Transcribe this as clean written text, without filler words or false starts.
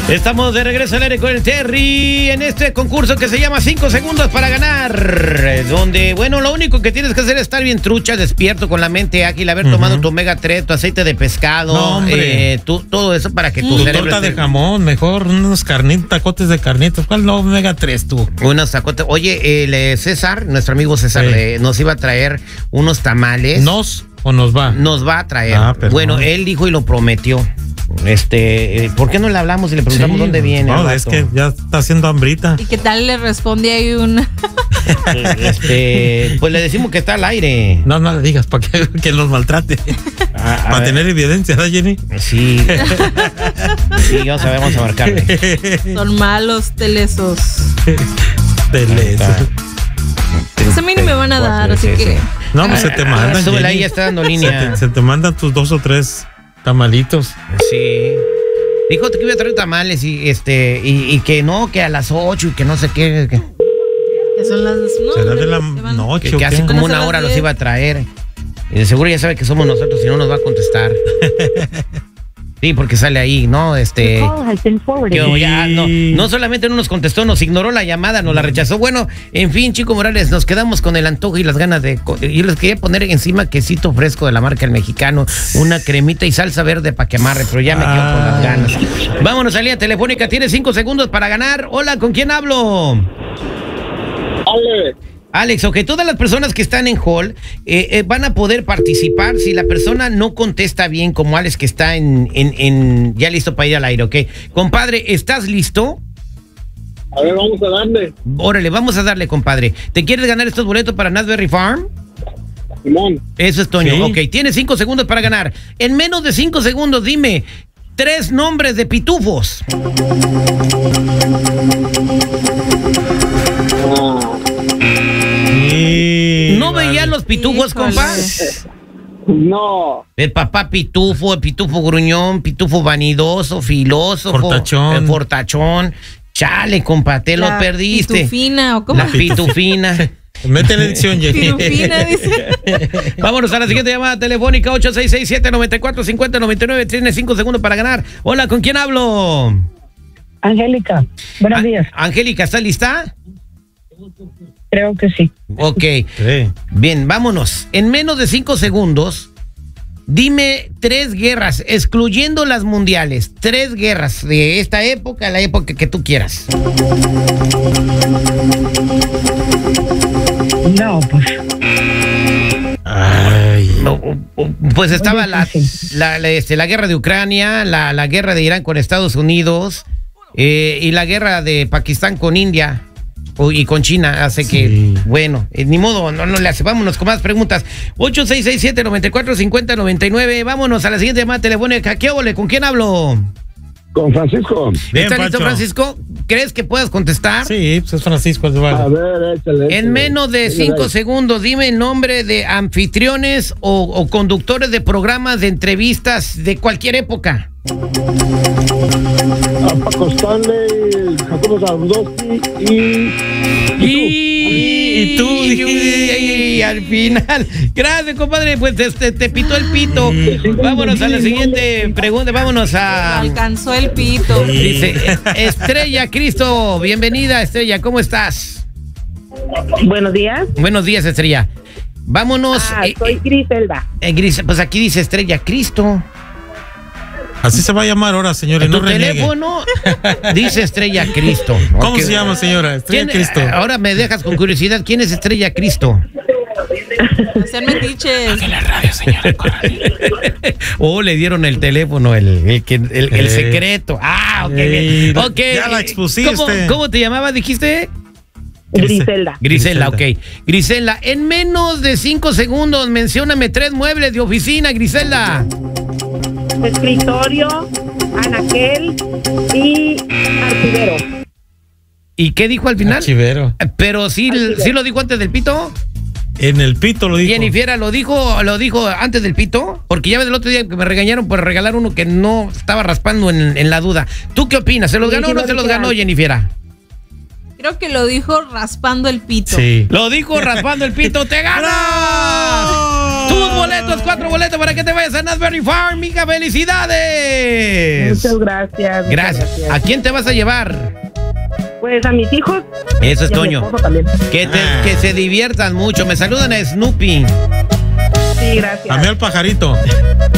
Estamos de regreso al aire con el Terry en este concurso que se llama 5 segundos para ganar, donde, bueno, lo único que tienes que hacer es estar bien trucha, despierto, con la mente ágil, haber tomado tu omega 3, tu aceite de pescado, todo eso para que tu cerebro torta de jamón, mejor unos tacotes de carnitas. ¿Cuál no omega 3 tú? Unos tacotes. Oye, César, nuestro amigo César, nos iba a traer unos tamales. ¿Nos o nos va? Nos va a traer. Bueno, él dijo y lo prometió. ¿Por qué no le hablamos y le preguntamos dónde viene? No, es que ya está haciendo hambrita. ¿Y qué tal le responde ahí un...? Pues le decimos que está al aire. No le digas para que nos maltrate. Para tener evidencia, ¿verdad, Jenny? Sí. Sí, vamos a marcarle. Son malos telesos. Telesos. Pues a mí ni me van a dar, así que... No, pues se te mandan. Súbela ahí, ya está dando línea. Se te mandan tus 2 o 3 tamalitos. Sí. Dijo que iba a traer tamales y que no, que a las 8 y que no sé qué. Que son las... No, será de la noche. Que hace como una hora los iba a traer. Y de seguro ya sabe que somos nosotros, si no nos va a contestar. Sí, porque sale ahí, ¿no? Que ya no solamente no nos contestó, nos ignoró la llamada, nos la rechazó. Bueno, en fin, Chico Morales, nos quedamos con el antojo y las ganas de... Yo les quería poner encima quesito fresco de la marca El Mexicano, una cremita y salsa verde para que amarre, pero ya me quedo con las ganas. Vámonos a línea telefónica, tiene 5 segundos para ganar. Hola, ¿con quién hablo? Alex, ok, todas las personas que están en hall van a poder participar si la persona no contesta bien, como Alex, que está ya listo para ir al aire, ok. Compadre, ¿estás listo? A ver, vamos a darle. Órale, vamos a darle, compadre. ¿Te quieres ganar estos boletos para Nasberry Farm? Simón. Eso es, Toño. Sí. Ok, tienes 5 segundos para ganar. En menos de 5 segundos, dime 3 nombres de pitufos. ¿No veían los pitufos, compa? No. El papá pitufo, el pitufo gruñón, pitufo vanidoso, filósofo, fortachón. Chale, compa, te lo perdiste. Pitufina, ¿o cómo? La pitufina. Mete la edición, Jenny. Pitufina, dice. Vámonos a la siguiente llamada telefónica, 8667-945099. Tiene 5 segundos para ganar. Hola, ¿con quién hablo? Angélica, buenos días. Angélica, ¿estás lista? Creo que sí. Ok. Sí. Bien, vámonos. En menos de 5 segundos, dime 3 guerras, excluyendo las mundiales. 3 guerras de esta época, la época que tú quieras. No, pues. Ay. Pues estaba la guerra de Ucrania, la guerra de Irán con Estados Unidos y la guerra de Pakistán con India. Y con China, hace que, bueno, ni modo, no le hace. Vámonos con más preguntas. 8667-945099. Vámonos a la siguiente llamada telefónica. ¿Qué ole? ¿Con quién hablo? Con Francisco. Bien, ¿Estás listo, Pancho? Francisco? ¿Crees que puedas contestar? Sí, pues es Francisco. A ver, échale. En menos de 5 segundos, dime el nombre de anfitriones o conductores de programas de entrevistas de cualquier época. Paco Stanley, Jacobo Zabludowski Y tú, y al final. Gracias, compadre. Pues te pitó el pito. Vámonos a la siguiente pregunta. Vámonos a... Alcanzó el pito. Dice Estrella Cristo. Bienvenida, Estrella. ¿Cómo estás? Buenos días. Buenos días, Estrella. Vámonos. Soy Griselda. Pues aquí dice Estrella Cristo. Así se va a llamar ahora, señores. En No tu reniegue. teléfono dice Estrella Cristo. ¿Cómo Ok. se llama, señora? Estrella Cristo. Ahora me dejas con curiosidad. ¿Quién es Estrella Cristo? Sean metiches. La radio, señora. Le dieron el teléfono, el secreto. Ok, bien. Ok. Ya la expusiste. ¿Cómo te llamabas, dijiste? Griselda. Grisela, ok. Grisela, en menos de 5 segundos, mencióname 3 muebles de oficina, Grisela. Escritorio, anaquel y archivero. ¿Y qué dijo al final? Archivero. Pero sí lo dijo antes del pito. En el pito lo dijo. Jennifer, ¿lo dijo antes del pito? Porque ya ves el otro día que me regañaron por regalar uno que no estaba raspando en la duda. ¿Tú qué opinas? ¿Se los ganó o no se los ganó, Jennifer? Creo que lo dijo raspando el pito. Sí. Lo dijo raspando el pito. ¡Te ganas! Tus boletos, 4 boletos para que te vayas a Asbury Farm, mija, felicidades. Muchas gracias. Gracias. ¿A quién te vas a llevar? Pues a mis hijos. Eso es y a mi Toño. esposo también. Que se diviertan mucho. Me saludan a Snoopy. Sí, gracias. A mí al pajarito.